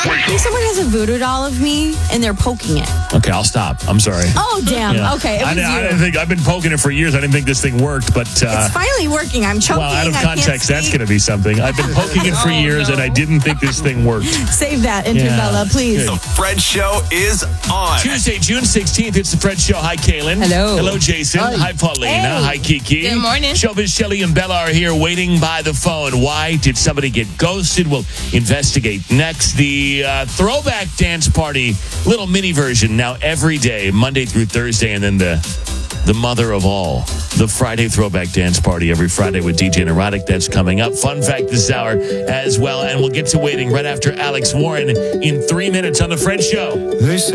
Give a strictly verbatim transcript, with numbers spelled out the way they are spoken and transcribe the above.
I think someone has a voodoo doll of me, and they're poking it. Okay, I'll stop. I'm sorry. Oh, damn. Yeah. Okay, it was I, didn't- I you. didn't think I've been poking it for years. I didn't think this thing worked, but uh, It's finally working. I'm choking. well, out of I can't context, that's speak. going to be something. I've been poking it for Oh, years, no. and I didn't think this thing worked. Save that, Yeah. Interbella, please. Good. The Fred Show is on. Tuesday, June sixteenth, it's the Fred Show. Hi, Kaylin. Hello. Hello, Jason. Hi, Hi. Paulina. Hey. Hi, Kiki. Good morning. Showbiz Shelley and Bella are here waiting by the phone. Why did somebody get ghosted? We'll investigate next. The uh, throwback dance party, little mini version now every day, Monday through Thursday, and then the the mother of all, the Friday throwback dance party every Friday with D J Neurotic. That's coming up. Fun fact this hour as well. And we'll get to waiting right after Alex Warren in three minutes on the Fred Show. They say